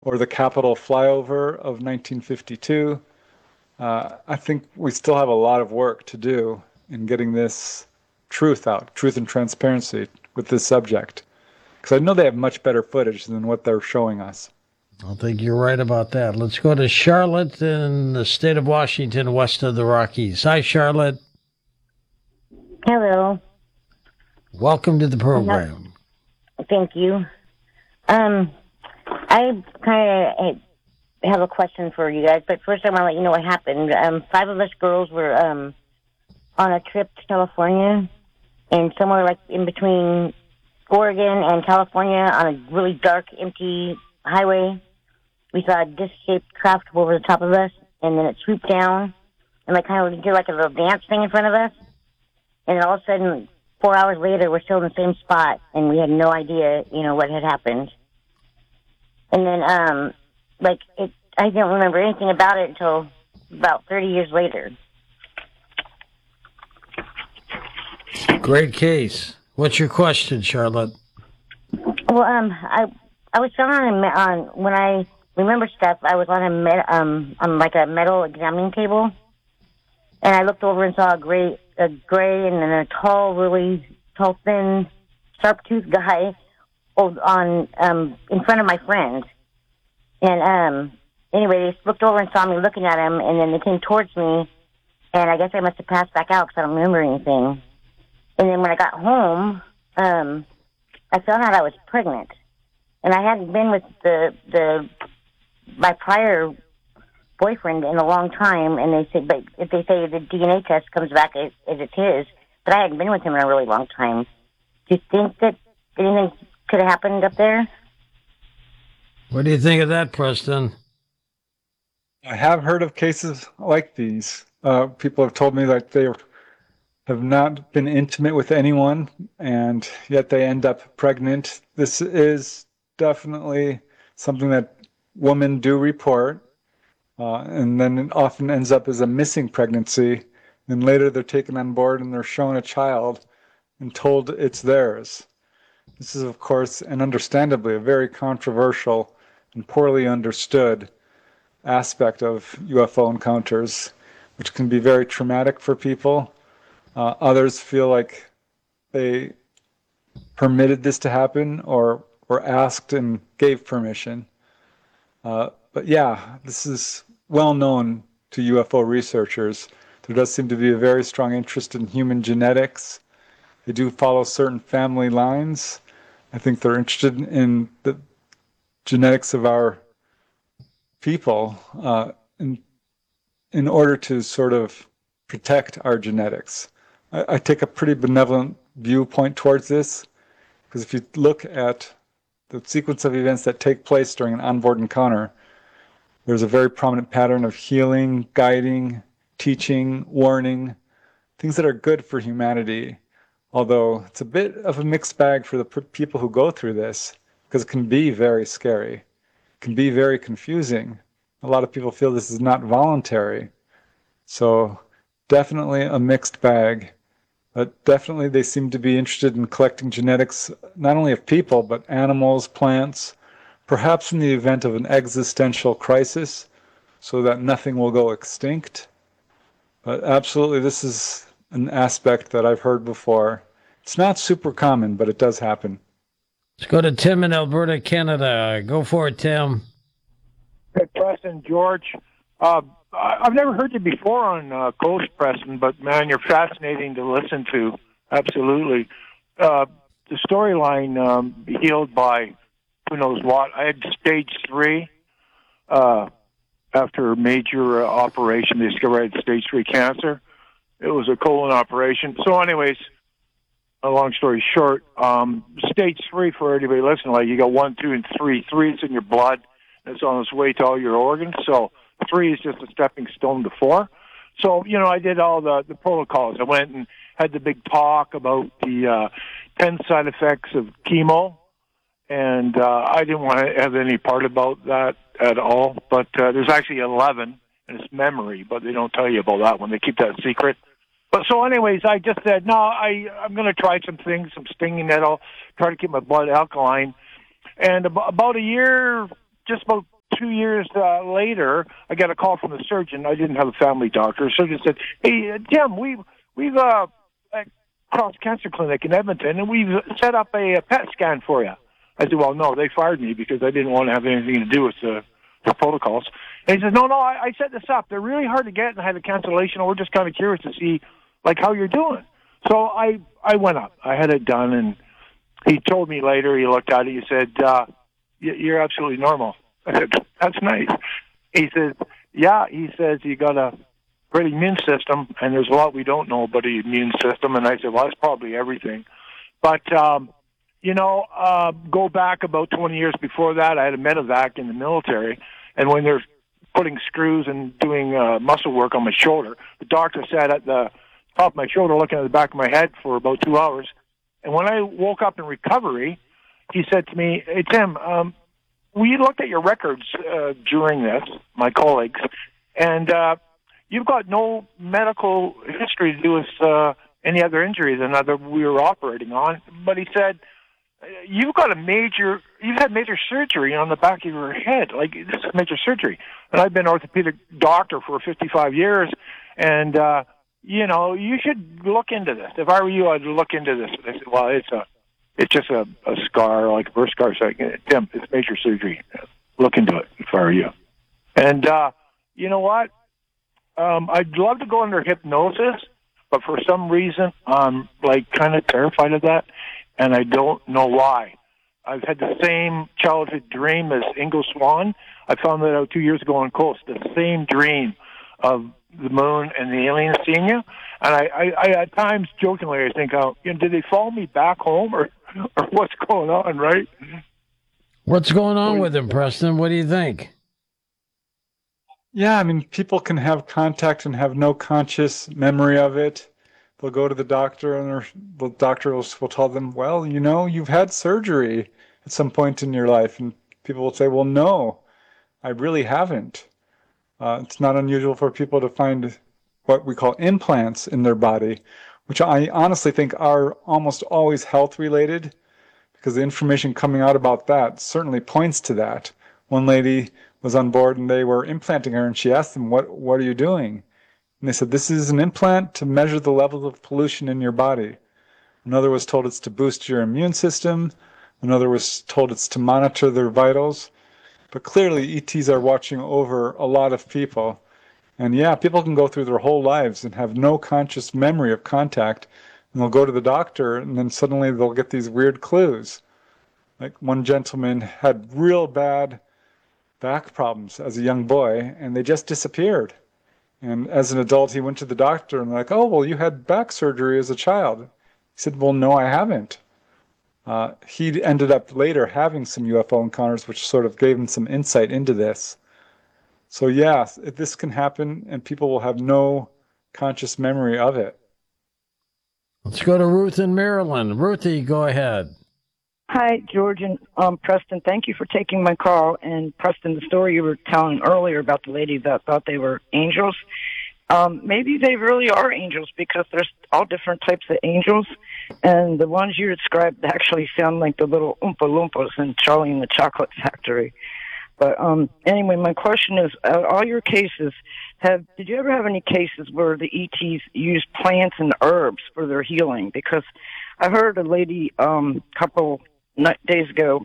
or the Capitol flyover of 1952. I think we still have a lot of work to do in getting this truth out, truth and transparency with this subject. Because I know they have much better footage than what they're showing us. I think you're right about that. Let's go to Charlotte in the state of Washington, west of the Rockies. Hi, Charlotte. Hello. Welcome to the program. Thank you. I kind of have a question for you guys, but first I want to let you know what happened. Five of us girls were on a trip to California, and somewhere like in between Oregon and California on a really dark, empty highway, we saw a disc-shaped craft go over the top of us, and then it swooped down and like kind of did like a little dance thing in front of us, and then all of a sudden 4 hours later, we're still in the same spot, and we had no idea, what had happened. And then, I don't remember anything about it until about 30 years later. Great case. What's your question, Charlotte? Well, I was on when I remember stuff. I was on like a metal examining table, and I looked over and saw a gray, and then a tall, really tall, thin, sharp-toothed guy in front of my friend. And anyway, they looked over and saw me looking at him, and then they came towards me, and I guess I must have passed back out because I don't remember anything. And then when I got home, I found out I was pregnant, and I hadn't been with my prior boyfriend in a long time, and they said, but if they say the DNA test comes back as it's his, but I hadn't been with him in a really long time. Do you think that anything could have happened up there? What do you think of that, Preston? I have heard of cases like these. People have told me that they have not been intimate with anyone, and yet they end up pregnant. This is definitely something that women do report, and then it often ends up as a missing pregnancy. And later they're taken on board and they're shown a child and told it's theirs. This is, of course, and understandably, a very controversial and poorly understood aspect of UFO encounters, which can be very traumatic for people. Others feel like they permitted this to happen or were asked and gave permission. But yeah, this is well known to UFO researchers. There does seem to be a very strong interest in human genetics. They do follow certain family lines. I think they're interested in the genetics of our people in order to sort of protect our genetics. I take a pretty benevolent viewpoint towards this, because if you look at the sequence of events that take place during an onboard encounter, there's a very prominent pattern of healing, guiding, teaching, warning, things that are good for humanity. Although it's a bit of a mixed bag for the people who go through this, because it can be very scary. It can be very confusing. A lot of people feel this is not voluntary. So definitely a mixed bag. But definitely they seem to be interested in collecting genetics, not only of people, but animals, plants, perhaps in the event of an existential crisis, so that nothing will go extinct. But absolutely, this is an aspect that I've heard before. It's not super common, but it does happen. Let's go to Tim in Alberta, Canada. Go for it, Tim. Hey, Preston, George. I've never heard you before on Coast, Preston, but man, you're fascinating to listen to. Absolutely. The storyline healed by who knows what. I had stage 3 after a major operation. They discovered I had stage 3 cancer. It was a colon operation. So anyways, a long story short, stage 3 for everybody listening, like you got 1, 2, and 3. 3 is in your blood. It's on its way to all your organs. So 3 is just a stepping stone to 4. So, I did all the protocols. I went and had the big talk about the 10 side effects of chemo. And I didn't want to have any part about that at all. But there's actually 11, and it's memory, but they don't tell you about that one. They keep that secret. But so anyways, I just said, no, I'm going to try some things, some stinging nettle, try to keep my blood alkaline. And about a year, just about 2 years later, I got a call from the surgeon. I didn't have a family doctor. The surgeon said, "Hey, Tim, we've at Cross Cancer Clinic in Edmonton, and we've set up a PET scan for you." I said, "Well, no, they fired me because I didn't want to have anything to do with the protocols." And he says, "No, I set this up. They're really hard to get, and I had a cancellation. We're just kind of curious to see, like, how you're doing." So I went up. I had it done, and he told me later, he looked at it, he said, "You're absolutely normal." I said, "That's nice." He says, "Yeah," he says, "you got a great immune system, and there's a lot we don't know about the immune system." And I said, "Well, that's probably everything." But, go back about 20 years before that, I had a medevac in the military, and when they're putting screws and doing muscle work on my shoulder, the doctor sat at the top of my shoulder looking at the back of my head for about 2 hours. And when I woke up in recovery, he said to me, "Hey, Tim, we looked at your records during this, my colleagues, and you've got no medical history to do with any other injury than other we were operating on." But he said, you've had major surgery on the back of your head. Like, this is major surgery." And I've been an orthopedic doctor for 55 years, and you should look into this. If I were you, I'd look into this. I said, "Well, it's just a scar, like a burst scar." So, "Tim, it's major surgery. Look into it if I were you." And you know what? I'd love to go under hypnosis, but for some reason, I'm kind of terrified of that, and I don't know why. I've had the same childhood dream as Ingo Swann. I found that out 2 years ago on Coast. The same dream of the moon and the aliens seeing you. And I at times jokingly, I think, did they follow me back home or what's going on, right? What's going on with him, Preston? What do you think? Yeah, I mean, people can have contact and have no conscious memory of it. They'll go to the doctor, and the doctor will tell them, "Well, you've had surgery at some point in your life." And people will say, "Well, no, I really haven't." It's not unusual for people to find what we call implants in their body, which I honestly think are almost always health-related, because the information coming out about that certainly points to that. One lady was on board, and they were implanting her, and she asked them, what are you doing?" And they said, "This is an implant to measure the levels of pollution in your body." Another was told it's to boost your immune system. Another was told it's to monitor their vitals. But clearly, ETs are watching over a lot of people. And yeah, people can go through their whole lives and have no conscious memory of contact. And they'll go to the doctor, and then suddenly they'll get these weird clues. Like, one gentleman had real bad back problems as a young boy, and they just disappeared. And as an adult, he went to the doctor, and they're like, "Oh, well, you had back surgery as a child." He said, "Well, no, I haven't." He ended up later having some UFO encounters, which sort of gave him some insight into this. So yeah, this can happen, and people will have no conscious memory of it. Let's go to Ruth in Maryland. Ruthie, go ahead. Hi, George and Preston. Thank you for taking my call. And Preston, the story you were telling earlier about the lady that thought they were angels, maybe they really are angels, because there's all different types of angels. And the ones you described actually sound like the little Oompa Loompas in Charlie and the Chocolate Factory. But anyway, my question is, all your cases, did you ever have any cases where the ETs used plants and herbs for their healing? Because I heard a lady couple days ago,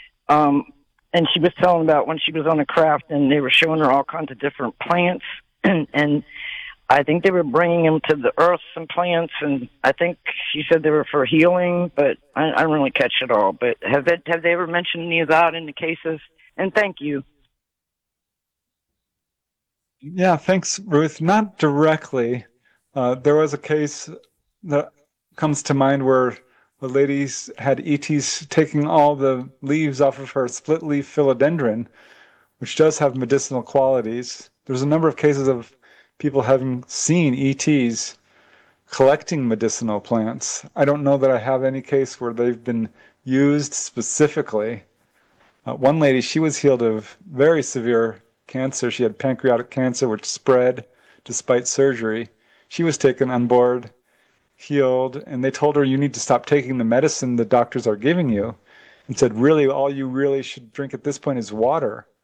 and she was telling about when she was on a craft, and they were showing her all kinds of different plants, and I think they were bringing them to the earth, some plants, and I think she said they were for healing, but I don't really catch it all. But have they ever mentioned any of that in the cases? And thank you. Yeah, thanks, Ruth. Not directly. There was a case that comes to mind where the ladies had ETs taking all the leaves off of her split-leaf philodendron, which does have medicinal qualities. There's a number of cases of people having seen ETs collecting medicinal plants. I don't know that I have any case where they've been used specifically. One lady, she was healed of very severe cancer. She had pancreatic cancer, which spread despite surgery. She was taken on board, healed, and they told her, "You need to stop taking the medicine the doctors are giving you," and said, "Really, all you really should drink at this point is water."